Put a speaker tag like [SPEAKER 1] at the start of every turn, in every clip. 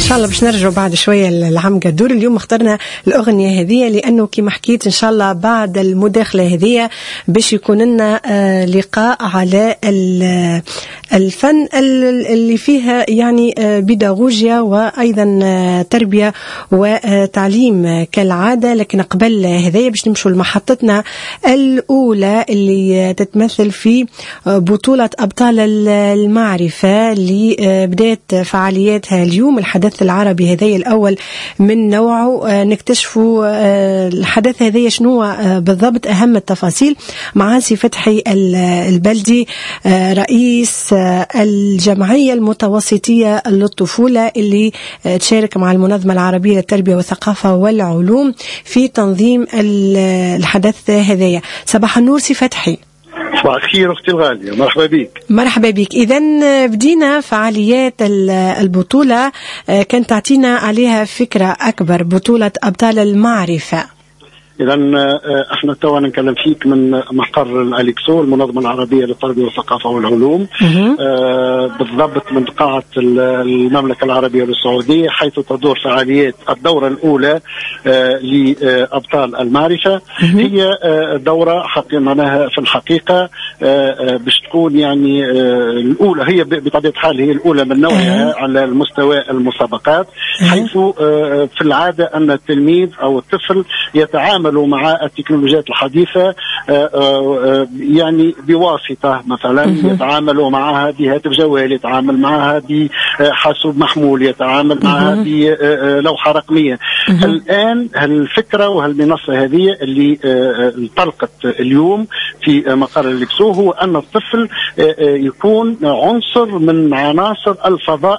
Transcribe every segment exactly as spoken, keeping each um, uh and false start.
[SPEAKER 1] شاء الله باش نرجعوا بعد شوية لعم قدور. اليوم اخترنا الأغنية هذه لأنه كما حكيت إن شاء الله بعد المداخلة هذه باش يكون لنا لقاء على الفن اللي فيها يعني بيداغوجيا وأيضا تربية وتعليم كالعادة. لكن قبل هذايا باش نمشوا لمحطتنا الأولى اللي تتمثل في بطولة أبطال المعرفة اللي بدأت فعالياتها اليوم. الحدث العربي هذايا الأول من نوعه، نكتشفوا الحدث هذايا شنو بالضبط أهم التفاصيل مع سي فتحي البلدي رئيس الجمعية المتوسطية للطفولة اللي تشارك مع المنظمة العربية للتربية والثقافة والعلوم في تنظيم الحدث هذايا. صباح النور سي فتحي.
[SPEAKER 2] صباح الخير أختي الغالية، مرحبا بك.
[SPEAKER 1] مرحبا بك. إذن بدينا فعاليات البطولة، كانت تعطينا عليها فكرة أكبر، بطولة أبطال المعرفة.
[SPEAKER 2] إذا احنا توا نكلم فيك من مقر الأليكسو، المنظمة العربية للتربية والثقافة والعلوم، آه بالضبط من قاعة المملكة العربية السعودية، حيث تدور فعاليات الدورة الأولى آه لأبطال المعرفة. هي آه دورة حقيقة معناها في الحقيقة آه باش تكون يعني آه الأولى، هي بطبيعة الحال هي الأولى من نوعها على المستوى المسابقات، حيث آه في العادة أن التلميذ أو الطفل يتعامل مع التكنولوجيات الحديثة يعني بواسطة مثلا يتعاملوا معها بهاتف جوال، يتعامل معها بحاسوب محمول، يتعامل معها بلوحة رقمية. الآن الفكرة وهالمنصة هذه اللي انطلقت اليوم في مقر الإكسو هو أن الطفل يكون عنصر من عناصر الفضاء،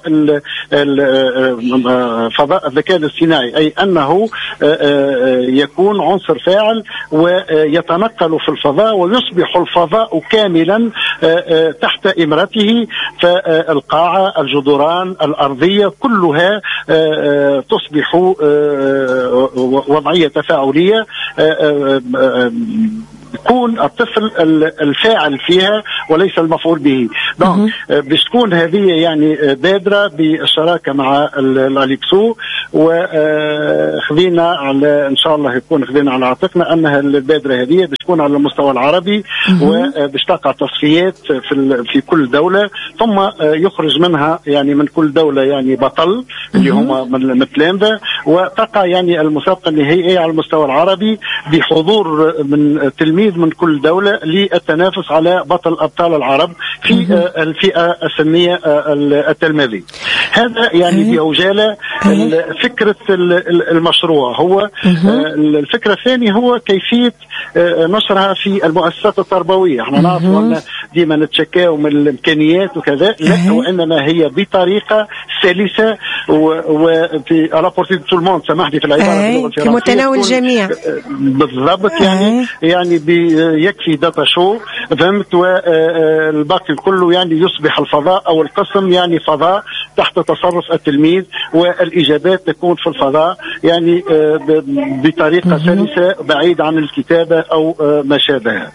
[SPEAKER 2] فضاء الذكاء الاصطناعي، أي أنه يكون عنصر فاعل ويتنقل في الفضاء ويصبح الفضاء كاملا تحت إمرته، فالقاعة، الجدران الأرضية كلها تصبح وضعية تفاعلية، يكون الطفل الفاعل فيها وليس المفعول به. دونك باش تكون هذه يعني بادرة بالشراكة مع الأليكسو، وخذينا على ان شاء الله يكون خذينا على عاتقنا انها البادرة هذه باش تكون على المستوى العربي، وباش تقع تصفيات في في كل دولة، ثم يخرج منها يعني من كل دولة يعني بطل اللي هما مثلين ذا، وتقع يعني المسابقة النهائية على المستوى العربي بحضور من تلميذ من كل دولة للتنافس على بطل أبطال العرب في الفئة السنية التلميذية. هذا يعني بعجالة فكرة المشروع. هو الفكرة الثانية هو كيفية نشرها في المؤسسات التربوية. احنا نعرف أن ديما نتشكاو من الإمكانيات وكذا، لا، وإنما هي بطريقة سلسة وفي على بورتي تو الموند، سامحني في العبارة،
[SPEAKER 1] في متناول الجميع
[SPEAKER 2] بالضبط. يعني يعني يكفي داتا شو فهمت، والباقي كله يعني يصبح الفضاء أو القسم يعني فضاء تحت تصرف التلميذ، والإجابات تكون في الفضاء يعني بطريقة سلسة بعيد عن الكتابة أو ما شابه.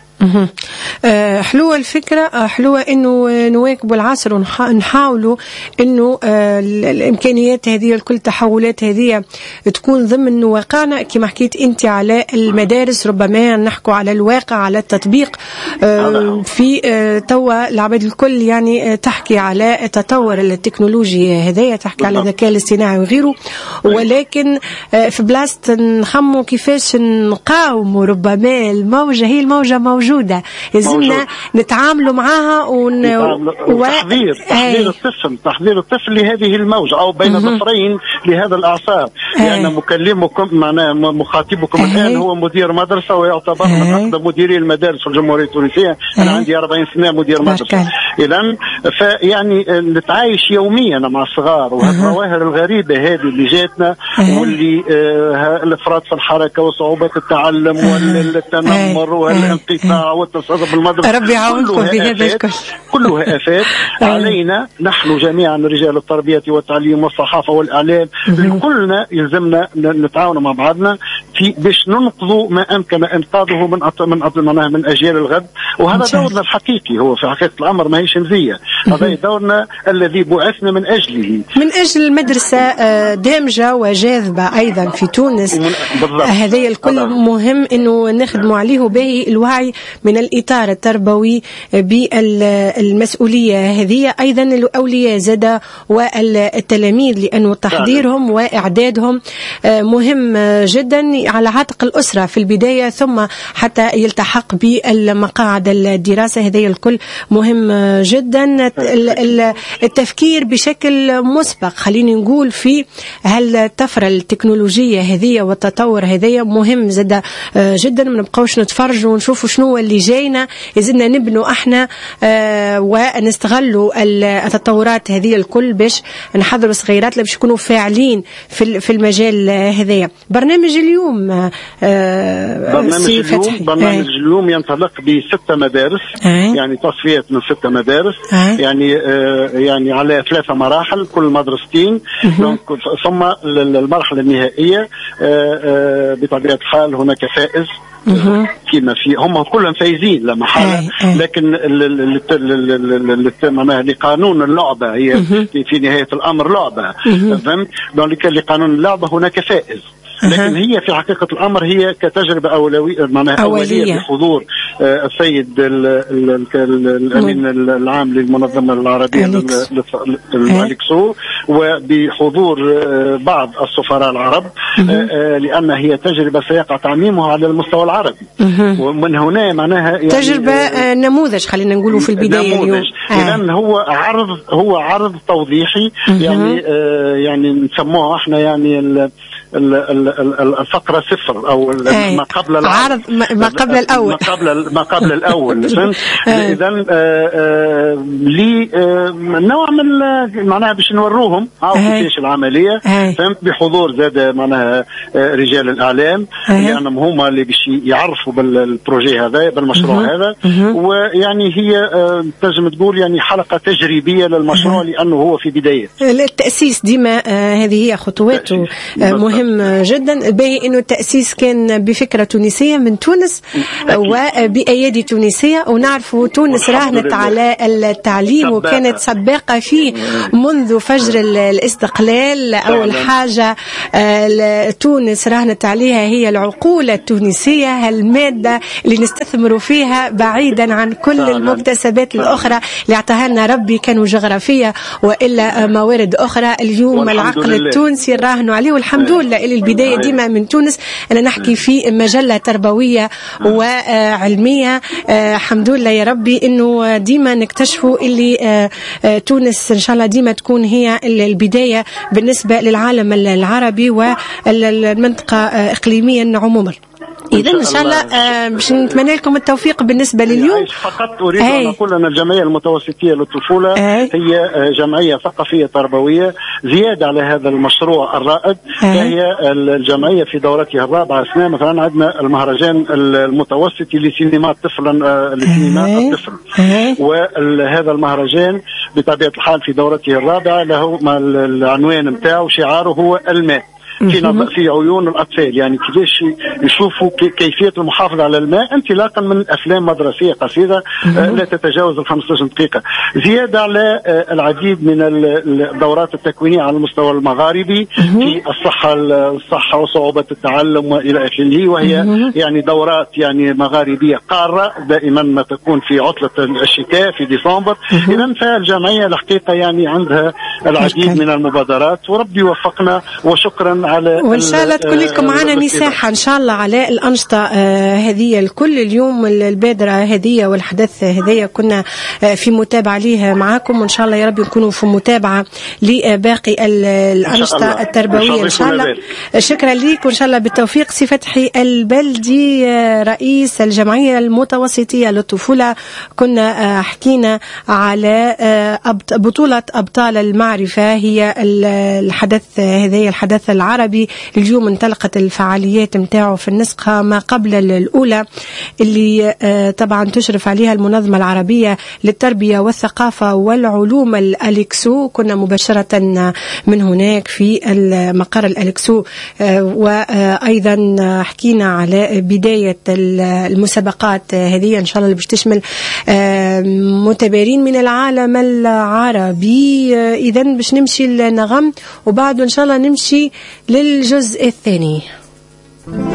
[SPEAKER 1] حلوة الفكرة، حلوة إنه نواكبوا العصر ونحاولوا إنه الإمكانيات هذه الكل التحولات هذه تكون ضمن واقعنا. كما حكيت أنت على المدارس، ربما نحكوا على الواقع، على التطبيق في توا العباد الكل يعني تحكي على تطور التكنولوجيا هذه، تحكي على الذكاء الاصطناعي وغيره، ولكن في بلاصة نخموا كيفاش نقاوموا ربما الموجة، هي الموجة موجودة، لازمنا نتعاملوا معها ون...
[SPEAKER 2] و... تحضير تحضير الطفل تحضير الطفل لهذه الموجة أو بين ظفرين لهذا الأعصاب. يعني مكلمكم معنا مخاطبكم الآن هو مدير مدرسة، ويعتبر من أقدم مديري المدارس في الجمهورية التونسية. أنا عندي أربعين سنة مدير مدرسة. إذن فيعني نتعايش يوميا مع الصغار، والظواهر الغريبة هذه اللي جاتنا، واللي آه الإفراط في الحركة وصعوبة التعلم والتنمر والانقطاع والتصرف بالمدرسة،
[SPEAKER 1] ربي يعاونكم في هذا الكل،
[SPEAKER 2] كلها آفات علينا نحن جميعا رجال التربية والتعليم والصحافة والإعلام. كلنا يلزمنا نتعاون مع بعضنا في باش ننقذوا ما امكن انقاذه من أط... من أط... من اجيال الغد. وهذا دورنا الحقيقي، هو في حقيقه الامر ماهيش مزيه، هذا دورنا الذي بعثنا من اجله،
[SPEAKER 1] من اجل مدرسه دامجه وجاذبه ايضا في تونس. هذا الكل مهم انه نخدموا عليه باهي الوعي من الاطار التربوي بالمسؤوليه هذه، ايضا الاولياء زاده والتلاميذ، لانه تحضيرهم واعدادهم مهم جدا على عاتق الاسره في البدايه، ثم حتى يلتحق بالمقاعد الدراسه. هذا الكل مهم جدا. التفكير بشكل مسبق، خليني نقول في هالطفره التكنولوجيه هذه والتطور هذا مهم زاده جدا. ما نبقاوش نتفرجوا ونشوفوا شنو اللي جاينا، يزلنا نبنوا احنا ونستغلوا التطورات هذه الكل باش نحضروا صغيراتنا باش يكونوا فاعلين في في المجال هذايا. برنامج اليوم
[SPEAKER 2] برنامج اليوم برنامج اليوم ينطلق بستة مدارس، يعني تصفية من ستة مدارس، يعني يعني على ثلاثة مراحل كل مدرستين، ثم المرحلة النهائية بطبيعة الحال هناك فائز كما في هم كلهم فايزين لا محالة، لكن معناها لقانون اللعبة هي في نهاية الأمر لعبة، فهمت؟ دونك لقانون اللعبة هناك فائز، لكن هي في حقيقة الأمر هي كتجربة أولوية، معناها أولية بحضور السيد الأمين العام للمنظمة العربية الأليكسو، وبحضور بعض السفراء العرب، لأن هي تجربة سيقع تعميمها على المستوى العربي، ومن هنا معناها يعني
[SPEAKER 1] تجربة نموذج، خلينا نقوله في البداية اليوم.
[SPEAKER 2] إذن هو عرض هو عرض توضيحي، يعني يعني نسموه احنا يعني الفقرة صفر أو ما قبل العرض،
[SPEAKER 1] ما قبل الأول
[SPEAKER 2] ما قبل ما قبل الأول إذا لي نوع من معناها باش نوروهم كيفاش العملية، فهمت؟ بحضور زاد معناها رجال الإعلام، لأنهم هما اللي باش يعرفوا بالبروجي هذا بالمشروع هذا، ويعني هي تنجم تقول يعني حلقة تجريبية للمشروع، لأنه هو في بداية
[SPEAKER 1] التأسيس. ديما هذه هي خطواته مهم جدا. باهي انه التأسيس كان بفكرة تونسية من تونس وبأيادي تونسية، ونعرفوا تونس راهنت على التعليم وكانت سباقة فيه منذ فجر الاستقلال. أول حاجة تونس راهنت عليها هي العقول التونسية، المادة اللي نستثمروا فيها بعيدا عن كل المكتسبات الأخرى اللي اعطاها لنا ربي، كانوا جغرافية وإلا موارد أخرى. اليوم العقل التونسي راهنوا عليه والحمد لله. إلى البداية ديما من تونس أنا نحكي في مجلة تربوية وعلمية، الحمد لله يا ربي إنه ديما نكتشفوا اللي تونس إن شاء الله ديما تكون هي البداية بالنسبة للعالم العربي والمنطقة إقليميا عموما. إذا إن شاء الله باش نتمنى لكم التوفيق بالنسبة لليوم.
[SPEAKER 2] فقط أريد أن أقول أن الجمعية المتوسطية للطفولة هي جمعية ثقافية تربوية زيادة على هذا المشروع الرائد. هي الجمعية في دورتها الرابعة سنة مثلا عندنا المهرجان المتوسطي لسينما الطفل لسينما الطفل، وهذا المهرجان بطبيعة الحال في دورته الرابعة له العنوان متاعه شعاره هو الماء في في عيون الأطفال، يعني كيفاش يشوفوا كيفية المحافظة على الماء انطلاقا من أفلام مدرسية قصيرة لا تتجاوز ال خمسة عشر دقيقة، زيادة على العديد من الدورات التكوينية على المستوى المغاربي في الصحة الصحة وصعوبة التعلم وإلى آخره، وهي يعني دورات يعني مغاربية قارة دائما ما تكون في عطلة الشتاء في ديسمبر. إذا فالجمعية الحقيقة يعني عندها العديد من المبادرات، وربي يوفقنا. وشكرا على
[SPEAKER 1] وإن شاء الله تكون لكم معنا مساحة إن شاء الله على الأنشطة آه هذه الكل. اليوم البادرة هذه والحدث هذه كنا آه في متابعة ليها معاكم، وإن شاء الله يا رب نكونوا في متابعة لباقي الأنشطة التربوية إن شاء الله. شكرا لك وإن شاء الله بالتوفيق. سي فتحي البلدي آه رئيس الجمعية المتوسطية للطفولة، كنا آه حكينا على آه بطولة أبطال المعرفة، هي الحدث هذه الحدث العربي العربي. اليوم انطلقت الفعاليات متاعه في النسخة ما قبل الأولى اللي طبعا تشرف عليها المنظمة العربية للتربية والثقافة والعلوم الأليكسو. كنا مباشرة من هناك في المقر الأليكسو، وأيضا حكينا على بداية المسابقات هذه إن شاء الله اللي باش تشمل متبارين من العالم العربي. إذا باش نمشي لنغم وبعد إن شاء الله نمشي للجزء الثاني.